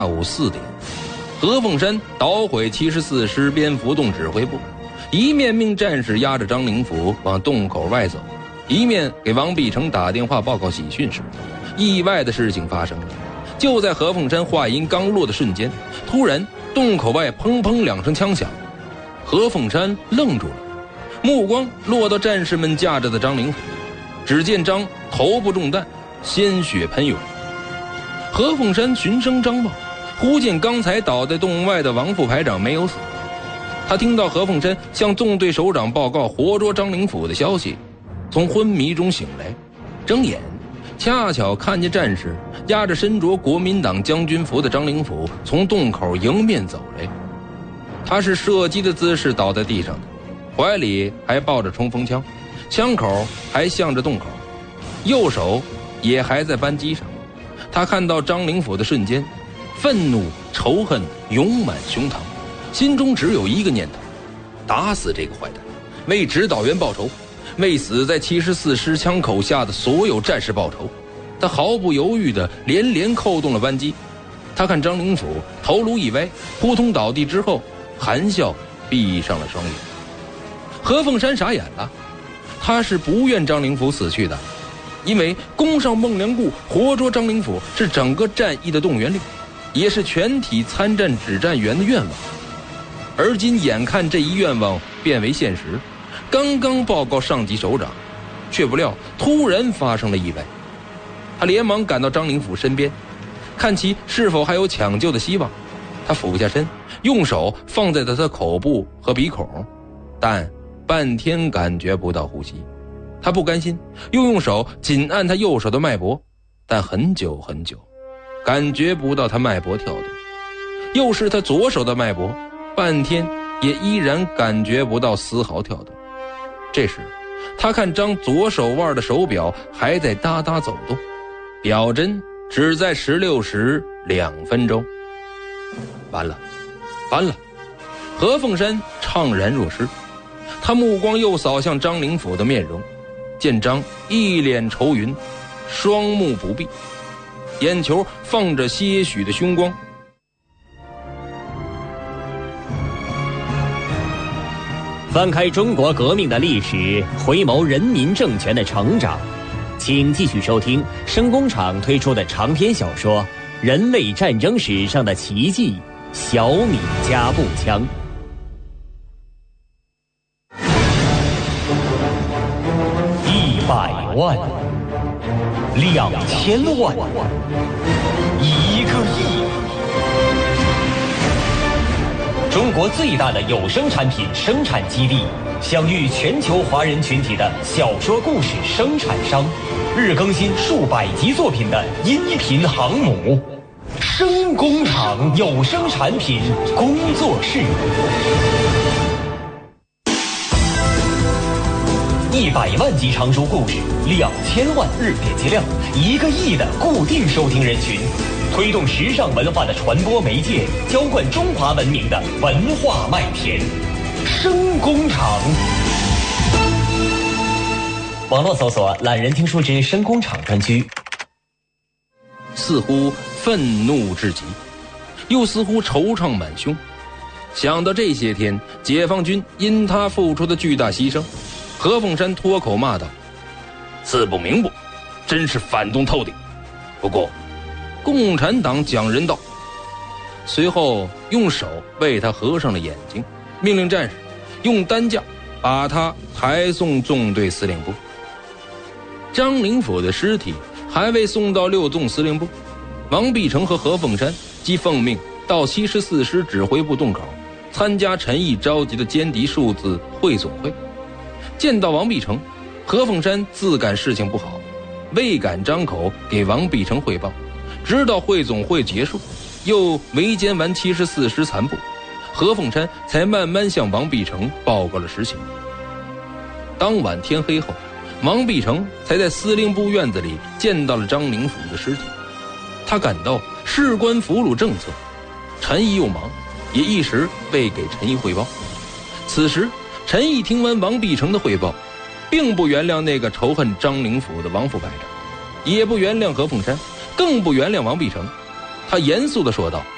午4点，何凤山捣毁74师蝙蝠洞指挥部，一面命战士押着张灵甫往洞口外走，一面给王必成打电话报告喜讯时，意外的事情发生了。就在何凤山话音刚落的瞬间，突然洞口外砰砰2声枪响，何凤山愣住了，目光落到战士们架着的张灵甫，只见张头部中弹，鲜血喷涌。何凤山循声张望，忽见刚才倒在洞外的王副排长没有死。他听到何凤山向纵队首长报告活捉张灵甫的消息，从昏迷中醒来，睁眼恰巧看见战士押着身着国民党将军服的张灵甫从洞口迎面走来。他是射击的姿势倒在地上的，怀里还抱着冲锋枪，枪口还向着洞口，右手也还在扳机上。他看到张灵甫的瞬间，愤怒仇恨涌满胸膛，心中只有一个念头：打死这个坏蛋，为指导员报仇，为死在74师枪口下的所有战士报仇。他毫不犹豫地连连扣动了扳机。他看张灵甫头颅一歪，扑通倒地之后，含笑闭上了双眼。何凤山傻眼了，他是不愿张灵甫死去的，因为攻上孟良崮，活捉张灵甫是整个战役的动员令，也是全体参战指战员的愿望。而今眼看这一愿望变为现实，刚刚报告上级首长，却不料突然发生了意外。他连忙赶到张灵甫身边，看其是否还有抢救的希望。他俯下身，用手放在他的口部和鼻孔，但半天感觉不到呼吸。他不甘心，又用手紧按他右手的脉搏，但很久很久感觉不到他脉搏跳动。又是他左手的脉搏，半天也依然感觉不到丝毫跳动。这时他看张左手腕的手表还在哒哒走动，表针只在16时2分钟。完了，完了！何凤山怅然若失，他目光又扫向张灵甫的面容，见张一脸愁云，双目不闭，眼球放着些许的凶光。 翻开中国革命的历史，回眸人民政权的成长，请继续收听声工厂推出的长篇小说《人类战争史上的奇迹——小米加步枪》。100万、2000万、1个亿。中国最大的有声产品生产基地，享誉全球华人群体的小说故事生产商，日更新数百集作品的音频航母——声工厂有声产品工作室。100万集长书故事，2000万日点击量，1个亿的固定收听人群，推动时尚文化的传播媒介，浇灌中华文明的文化麦田。声工厂。网络搜索“懒人听书之声工厂”专区。 似乎愤怒至极，又似乎惆怅满胸。想到这些天解放军因他付出的巨大牺牲，何凤山脱口骂道：“自不明不，真是反动透顶。不过共产党讲人道。”随后用手为他合上了眼睛，命令战士用担架把他抬送纵队司令部。张灵甫的尸体还未送到6纵司令部，王必成和何凤山即奉命到74师指挥部洞口参加陈毅召集的歼敌数字会总会。见到王必成，何凤山自感事情不好，未敢张口给王必成汇报，直到会总会结束，又围歼完74师残部，何凤山才慢慢向王必成报告了实情。当晚天黑后，王必成才在司令部院子里见到了张灵甫的尸体。他感到事关俘虏政策，陈毅又忙，也一时未给陈毅汇报。此时陈毅听完王必成的汇报，并不原谅那个仇恨张灵甫的王副排长，也不原谅何凤山，更不原谅王必成。他严肃地说道：“